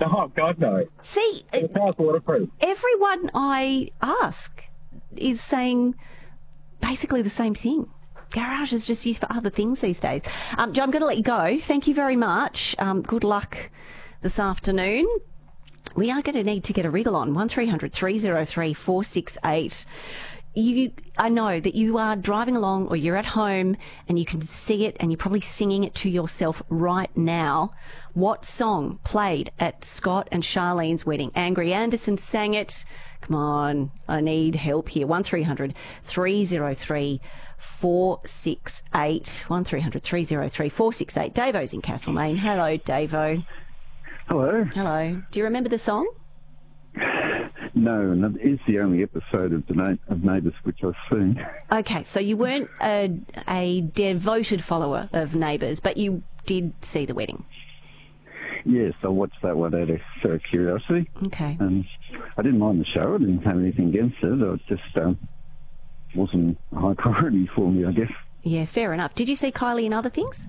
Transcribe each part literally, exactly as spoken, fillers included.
Oh, God, no. See, The car's waterproof. everyone I ask is saying basically the same thing. Garage is just used for other things these days. Um, Joe, I'm going to let you go. Thank you very much. Um, good luck this afternoon. We are going to need to get a wriggle on. one three hundred three oh three four six eight. You, I know that you are driving along or you're at home and you can see it and you're probably singing it to yourself right now. What song played at Scott and Charlene's wedding? Angry Anderson sang it. Come on, I need help here. one three hundred three oh three four six eight. one three hundred three oh three four six eight. Davo's in Castlemaine. Hello, Davo. Hello. Hello. Do you remember the song? No, and it is the only episode of the Na- of Neighbours which I've seen. Okay, so you weren't a, a devoted follower of Neighbours, but you did see the wedding. Yes, I watched that one out of uh, curiosity. Okay. And I didn't mind the show. I didn't have anything against it. It just um, wasn't a high priority for me, I guess. Yeah, fair enough. Did you see Kylie in other things?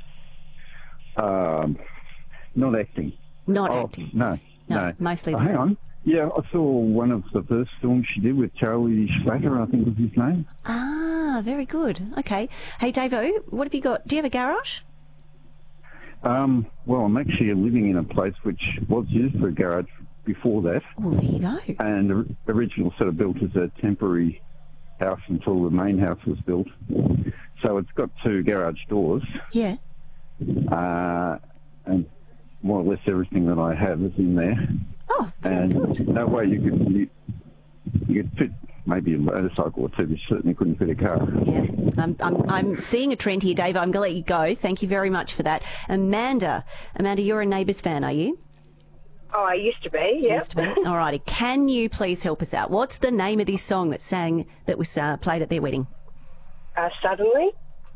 Um, not acting. Not oh, acting. No, No, no. mostly the Oh, hang song. on. Yeah, I saw one of the first films she did with Charlie Schlatter, I think was his name. Ah, very good. Okay. Hey, Davo, what have you got? Do you have a garage? Um, well, I'm actually living in a place which was used for a garage before that. Well, there you go. And the original sort of built as a temporary house until the main house was built. So it's got two garage doors, Yeah. uh, and more or less everything that I have is in there. Oh, very And good. that way you could you, you could fit maybe a motorcycle or two, but you certainly couldn't fit a car. Yeah, I'm, I'm, I'm seeing a trend here, Dave. I'm going to let you go. Thank you very much for that. Amanda, Amanda, you're a Neighbours fan, are you? Oh, I used to be, yeah. Used to be. All righty. Can you please help us out? What's the name of this song that sang that was uh, played at their wedding? Uh, suddenly.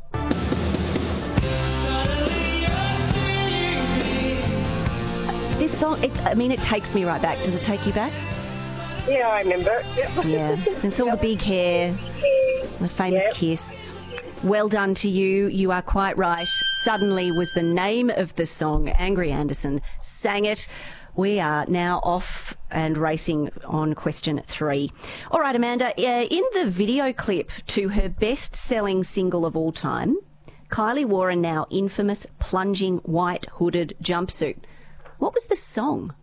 This song, it, I mean, it takes me right back. Does it take you back? Yeah, I remember. Yep. Yeah. It's all the big hair, the famous Yep. kiss. Well done to you. You are quite right. Suddenly was the name of the song. Angry Anderson sang it. We are now off and racing on question three. All right, Amanda, uh, in the video clip to her best-selling single of all time, Kylie wore a now infamous plunging white hooded jumpsuit. What was the song?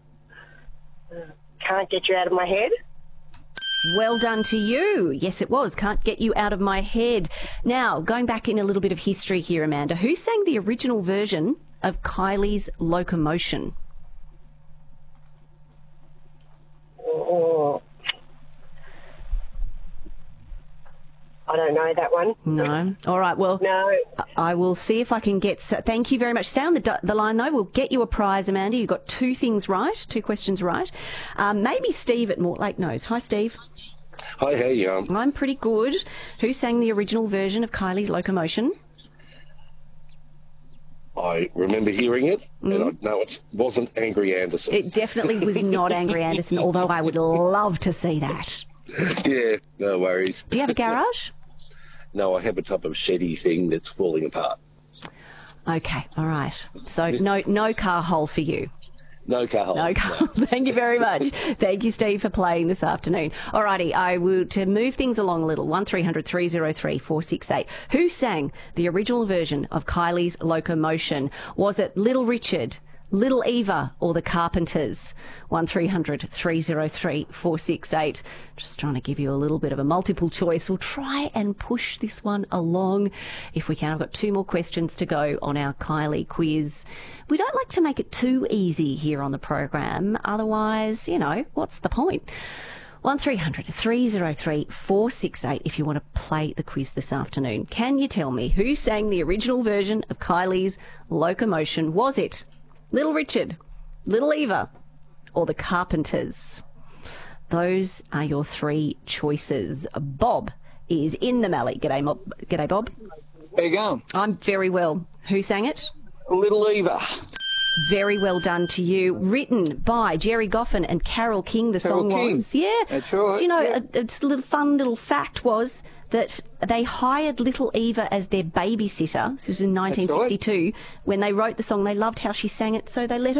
Can't get you out of my head. Well done to you. Yes, it was. Can't Get You Out of My Head. Now, going back in a little bit of history here, Amanda, who sang the original version of Kylie's Locomotion? Oh, I don't know that one. No. All right, well, No. I will see if I can get... Thank you very much. Stay on the, the line, though. We'll get you a prize, Amanda. You got two things right, two questions right. Um, maybe Steve at Mortlake knows. Hi, Steve. Hi, how you going? I'm pretty good. Who sang the original version of Kylie's Locomotion? I remember hearing it, Mm. and I know it wasn't Angry Anderson. It definitely was not Angry Anderson, although I would love to see that. Yeah, no worries. Do you have a garage? No, I have a type of sheddy thing that's falling apart. Okay, all right. So no no car hole for you. No car hole. No car hole. Thank you very much. Thank you, Steve, for playing this afternoon. All righty, I will, to move things along a little, one three hundred three oh three four six eight. Who sang the original version of Kylie's Locomotion? Was it Little Richard, Little Eva, or the Carpenters? one three hundred three oh three four six eight. Just trying to give you a little bit of a multiple choice. We'll try and push this one along if we can. I've got two more questions to go on our Kylie quiz. We don't like to make it too easy here on the program. Otherwise, you know, what's the point? one three hundred three oh three four six eight if you want to play the quiz this afternoon. Can you tell me who sang the original version of Kylie's Locomotion? Was it Little Richard, Little Eva, or the Carpenters? Those are your three choices. Bob is in the Mallee. G'day, Mob. G'day, Bob. How you going? I'm very well. Who sang it? Little Eva. Very well done to you. Written by Jerry Goffin and Carole King, the Carole song King. was. Yeah. That's right, Do you know, yeah. a, a little fun little fact was that they hired Little Eva as their babysitter. This was in nineteen sixty-two. When they wrote the song, they loved how she sang it, so they let her